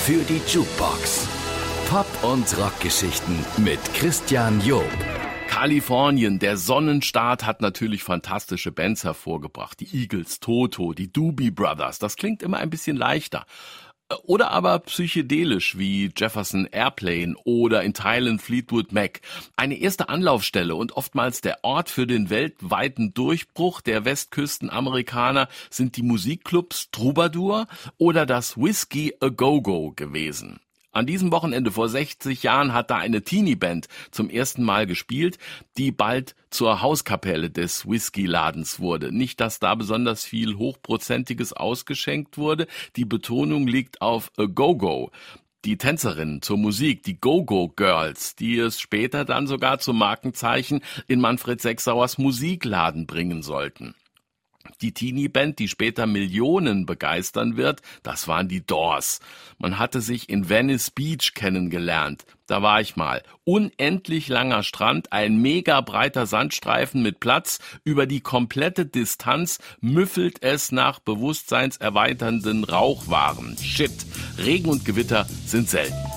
für die Jukebox. Pop- und Rockgeschichten mit Christian Job. Kalifornien, der Sonnenstaat hat natürlich fantastische Bands hervorgebracht. Die Eagles, Toto, die Doobie Brothers. Das klingt immer ein bisschen leichter. Oder aber psychedelisch wie Jefferson Airplane oder in Thailand Fleetwood Mac. Eine erste Anlaufstelle und oftmals der Ort für den weltweiten Durchbruch der Westküstenamerikaner sind die Musikclubs Troubadour oder das Whiskey A Go-Go gewesen. An diesem Wochenende vor 60 Jahren hat da eine Teenie-Band zum ersten Mal gespielt, die bald zur Hauskapelle des Whisky-Ladens wurde. Nicht, dass da besonders viel Hochprozentiges ausgeschenkt wurde. Die Betonung liegt auf A Go-Go. Die Tänzerinnen zur Musik, die Go-Go Girls, die es später dann sogar zum Markenzeichen in Manfred Sechsauers Musikladen bringen sollten. Die Teenie-Band, die später Millionen begeistern wird, das waren die Doors. Man hatte sich in Venice Beach kennengelernt. Da war ich mal. Unendlich langer Strand, ein mega breiter Sandstreifen mit Platz. Über die komplette Distanz müffelt es nach bewusstseinserweiternden Rauchwaren. Shit, Regen und Gewitter sind selten.